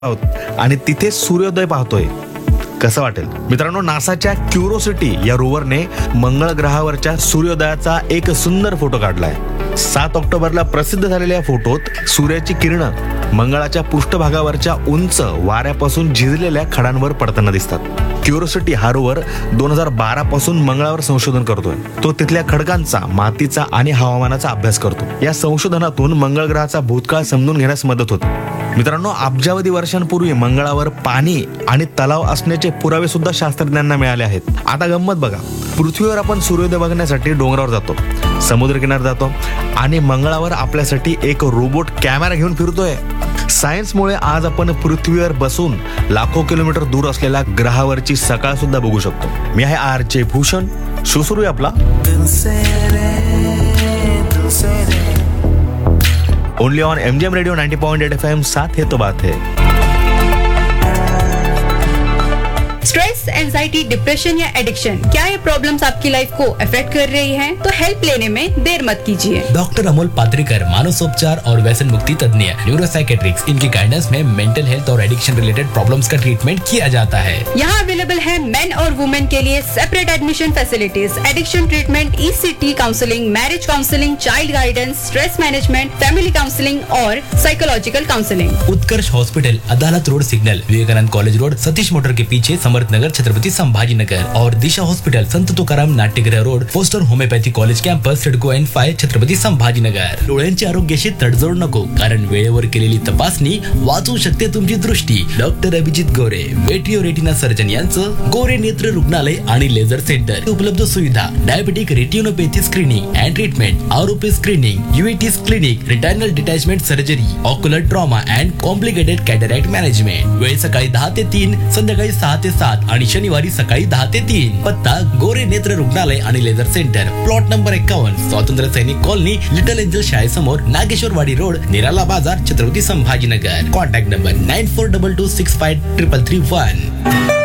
आहोत आणि तिथे सूर्योदय पाहतोय. कसं वाटेल मित्रांनो? नासाच्या क्युरोसिटी या रोवरने मंगळ ग्रहावरच्या सूर्योदयाचा एक सुंदर फोटो काढलाय. 7 ऑक्टोबरला प्रसिद्ध झालेल्या फोटोत सूर्याची किरणं मंगळाच्या पृष्ठभागावरच्या उंच वाऱ्यापासून झिजलेल्या खडांवर पडताना दिसतात. क्युरोसिटी हा रोवर 2012 पासून मंगळावर संशोधन करतोय. तो तिथल्या खडकांचा, मातीचा आणि हवामानाचा अभ्यास करतो. या संशोधनातून मंगळ ग्रहाचा भूतकाळ समजून घेण्यास मदत होते. मित्रांनो, अब्जावधी वर्षांपूर्वी मंगळावर पाणी आणि तलाव असण्याचे पुरावे सुद्धा शास्त्रज्ञांना मिळाले आहेत. आता गंमत बघा, पृथ्वीवर आपण सूर्योदय बघण्यासाठी डोंगरावर जातो, समुद्रकिनार जातो आणि मंगळावर आपल्यासाठी एक रोबोट कॅमेरा घेऊन फिरतोय. सायन्समुळे आज आपण पृथ्वीवर बसून लाखो किलोमीटर दूर असलेल्या ग्रहावरची सकाळ सुद्धा बघू शकतो. मी आहे RJ भूषण. सुरू आहे आपला only on MGM radio 90.8 FM. साथ है तो बात है. स्ट्रेस, एंजाइटी, डिप्रेशन या एडिक्शन, क्या ये प्रॉब्लम्स आपकी लाइफ को अफेक्ट कर रही हैं? तो हेल्प लेने में देर मत कीजिए. डॉक्टर अमोल पात्रिकर, मानसोपचार और व्यसन मुक्ति तज्ञ, न्यूरोसाइकेट्रिक्स, इनकी गाइडेंस में मेंटल हेल्थ और एडिक्शन रिलेटेड प्रॉब्लम्स का ट्रीटमेंट किया जाता है. यहाँ अवेलेबल है मेन और वुमेन के लिए separate admission facilities, addiction treatment, ECT counselling, marriage counselling, child guidance, stress management, family counselling और साइकोलॉजिकल काउंसलिंग. उत्कर्ष हॉस्पिटल, अदालत road signal, Vivekananda college road, Satish motor के पीछे, समर्थनगर, छत्रपति संभाजीनगर. और दिशा हॉस्पिटल, संत तुकाराम नाट्यगृह road, poster homeopathy college campus, CIDCO N5, Chhatrapati Sambhajinagar. डोळ्यांच्या आरोग्याशी तडजोड नको, कारण वेळेवर केलेली तपासणी वाचवू शकते तुमची दृष्टी. डॉक्टर अभिजित गोरे, वेट्रिओ रेटिना सर्जन यांचं गोरे नेत्र रुग्णालय आणि लेझर सेंटर. उपलब्ध सुविधा: diabetic retinopathy screening and treatment, आरोपी screening, UVT's clinic, रिटायनल detachment surgery, ocular trauma and complicated cataract management. वेळ सकाळी 10 ते 3, संध्याकाळी 6 ते 7 आणि शनिवारी सकाळी 10 ते 3. पत्ता: गोरे नेत्र रुग्णालय आणि लेझर सेंटर, प्लॉट नंबर 51, स्वातंत्र्य सैनिक colony, little angel शाळेसमोर, Nageshwarwadi road, निराला बाजार, छत्रपति संभाजीनगर. Contact number 9422653331.